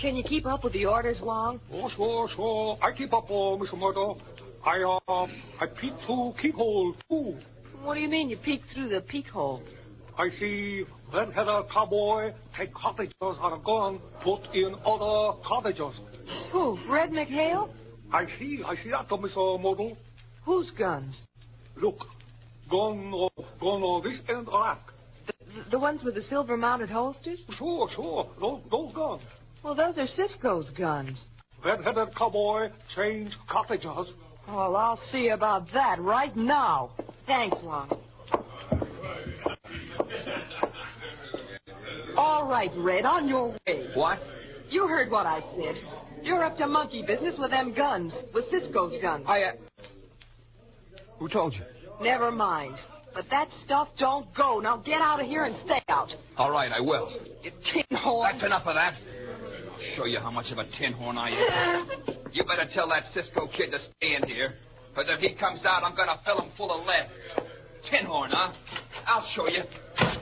Can you keep up with the orders, Wong? Oh, sure. I keep up, Mr. Murdo. I peek through keyhole, too. What do you mean you peek through the peek hole? I see red-headed cowboy take cartridges out of gun, put in other cartridges. Who, Red McHale? I see that, Mr. Murdo. Whose guns? Look, gun this end of that. The ones with the silver-mounted holsters? Sure. Those guns. Well, those are Cisco's guns. Red-headed cowboy change cartridges. Well, I'll see about that right now. Thanks, Wong. All right, Red, on your way. What? You heard what I said. You're up to monkey business with them guns, with Cisco's guns. Who told you? Never mind. But that stuff don't go. Now get out of here and stay out. All right, I will. You tin horn. That's enough of that. I'll show you how much of a tin horn I am. You better tell that Cisco kid to stay in here. Because if he comes out, I'm going to fill him full of lead. Tin horn, huh? I'll show you.